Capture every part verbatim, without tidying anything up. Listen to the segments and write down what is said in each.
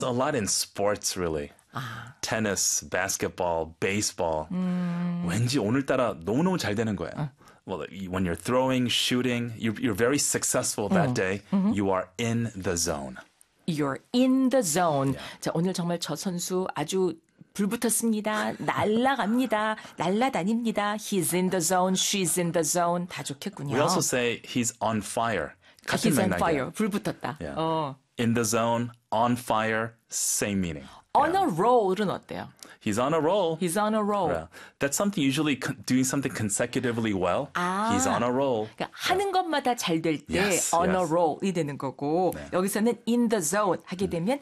A lot in sports, really. 아. Tennis, basketball, baseball. 음. 왠지 오늘따라 너무너무 잘 되는 거예요. 어. Well, when you're throwing, shooting, you're, you're very successful that 음. day. 음흠. You are in the zone. You're in the zone. Yeah. 자, 오늘 정말 저 선수 아주 불붙었습니다. 날아갑니다. 날아다닙니다. He's in the zone. She's in the zone. 다 좋겠군요. We also say he's on fire. 아, he's on 맥락이에요. fire. 불붙었다. Yeah. 어. In the zone, on fire, same meaning. On Yeah. a roll은 어때요? He's on a roll. He's on a roll. Yeah. That's something usually con- doing something consecutively well. 아, He's on a roll. 그러니까 하는 것마다 잘 될 때 Yes, on a yes. roll이 되는 거고 네. 여기서는 in the zone 하게 되면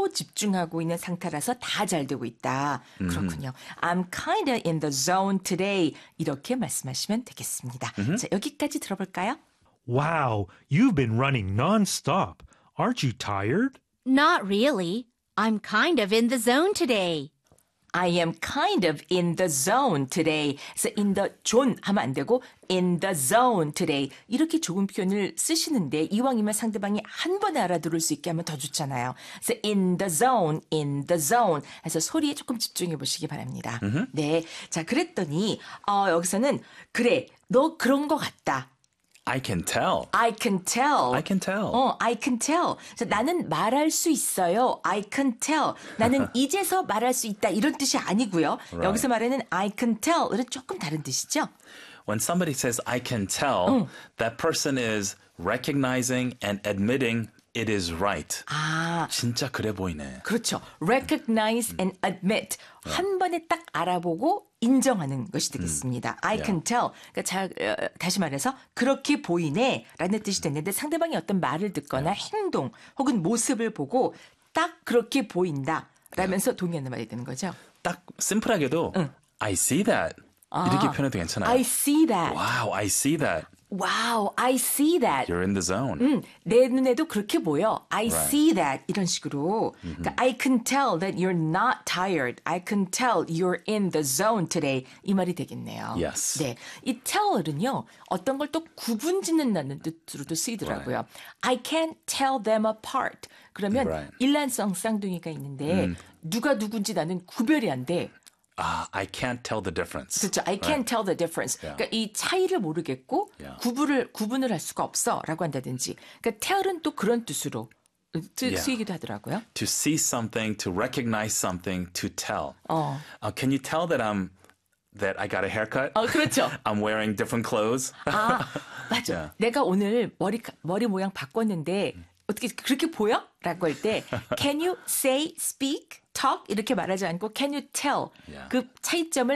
초집중하고 있는 상태라서 다 잘 되고 있다. 그렇군요. I'm kind of in the zone today. 이렇게 말씀하시면 되겠습니다. 자, 여기까지 들어볼까요? Wow, you've been running nonstop. Aren't you tired? Not really. I'm kind of in the zone today. I am kind of in the zone today. 그래서 in the zone 하면 안 되고 in the zone today. 이렇게 좋은 표현을 쓰시는데 이왕이면 상대방이 한 번에 알아들을 수 있게 하면 더 좋잖아요. 그래서 in the zone, in the zone. 해서 소리에 조금 집중해 보시기 바랍니다. Mm-hmm. 네, 자 그랬더니 어, 여기서는 그래, 너 그런 거 같다. I can tell. I can tell. I can tell. 어, I can tell. 자, 나는 말할 수 있어요. I can tell. 나는 이제서 말할 수 있다. 이런 뜻이 아니고요. Right. 여기서 말하는 I can tell은 조금 다른 뜻이죠. When somebody says I can tell, that person is recognizing and admitting it is right. 아, 진짜 그래 보이네. 그렇죠. Recognize and admit. 한 번에 딱 알아보고 인정하는 것이 되겠습니다. I Yeah. can tell. 그러니까 자, 어, 다시 말해서 그렇게 보이네 라는 뜻이 됐는데 상대방이 어떤 말을 듣거나 행동 혹은 모습을 보고 딱 그렇게 보인다 라면서 동의하는 말이 되는 거죠. 딱 심플하게도 I see that. 이렇게 표현해도 괜찮아요. I see that. Wow, I see that. Wow, I see that. You're in the zone. 음, 내 눈에도 그렇게 보여. I Right. see that. 이런 식으로. 그러니까 I can tell that you're not tired. I can tell you're in the zone today. 이 말이 되겠네요. Yes. 네, 이 tell은요. 어떤 걸 또 구분짓는다는 뜻으로도 쓰이더라고요. I can't tell them apart. 그러면 Right. 일란성 쌍둥이가 있는데 누가 누군지 나는 구별이 안 돼. Ah, I can't tell the difference. 그렇죠. I can't Right. tell the difference. Yeah. 그러니까 이 차이를 모르겠고 Yeah. 구분을 구분을 할 수가 없어라고 한다든지. 그러니까 tell은 또 그런 뜻으로 쓰, Yeah. 쓰이기도 하더라고요. To see something, to recognize something, to tell. 어, Uh, can you tell that I'm that I got a haircut? 어 그렇죠. I'm wearing different clothes. 아, 맞아. Yeah. 내가 오늘 머리 머리 모양 바꿨는데 어떻게 그렇게 보여? 라고 할 때 can you say, speak, talk 이렇게 말하지 않고 can you tell Yeah. 그 차이점을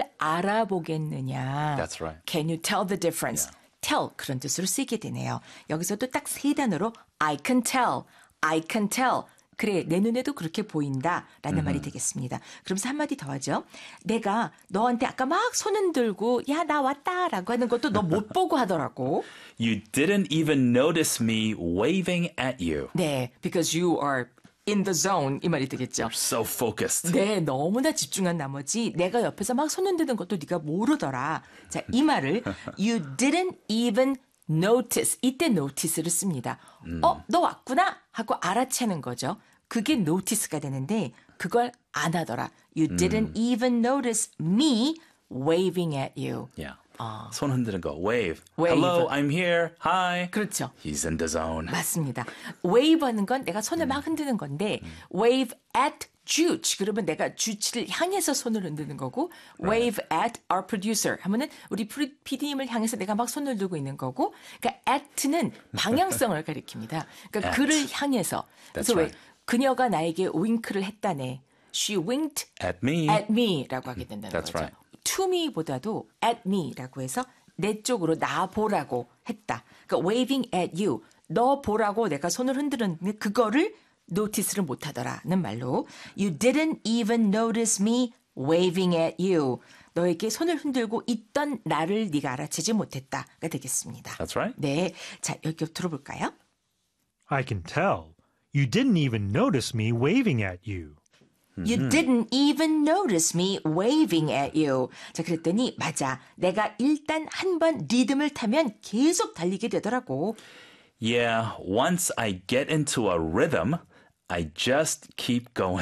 알아보겠느냐. That's right. Can you tell the difference? Yeah. tell 그런 뜻으로 쓰이게 되네요. 여기서도 딱 세 단어로 I can tell, I can tell. 그래, 내 눈에도 그렇게 보인다 라는 말이 되겠습니다. 그러면서 한마디 더 하죠. 내가 너한테 아까 막 손 흔들고 야, 나 왔다 라고 하는 것도 너 못 보고 하더라고. You didn't even notice me waving at you. 네, because you are in the zone 이 말이 되겠죠. So focused. 네, 너무나 집중한 나머지 내가 옆에서 막 손 흔드는 것도 네가 모르더라. 자, 이 말을 you didn't even notice. 이때 notice를 씁니다. 음. 어, 너 왔구나 하고 알아채는 거죠. 그게 notice가 되는데 그걸 안 하더라. You didn't 음. even notice me waving at you. Yeah. 아. 손 흔드는 거. Wave. Wave. Hello, I'm here. Hi. 그렇죠. He's in the zone. 맞습니다. wave 하는 건 내가 손을 막 흔드는 건데 wave at Juch 그러면 내가 주치를 향해서 손을 흔드는 거고 wave at our producer 하면은 우리 피디님을 향해서 내가 막 손을 들고 있는 거고 그러니까 at는 방향성을 가리킵니다. 그러니까 At. 그를 향해서 그래서 That's 왜 right. 그녀가 나에게 윙크를 했다네. She winked At me. at me라고 하게 된다는 That's 거죠. right. to me보다도 at me라고 해서 내 쪽으로 나 보라고 했다. 그러니까 waving at you. 너 보라고 내가 손을 흔들었는데 그거를 노티스를 못하더라는 말로 You didn't even notice me waving at you. 너에게 손을 흔들고 있던 나를 네가 알아채지 못했다가 되겠습니다. That's right. 네, 자 여기 들어볼까요? I can tell. You didn't even notice me waving at you. You didn't even notice me waving at you. 자, 그랬더니 맞아. 내가 일단 한 번 리듬을 타면 계속 달리게 되더라고. Yeah, once I get into a rhythm, I just keep going.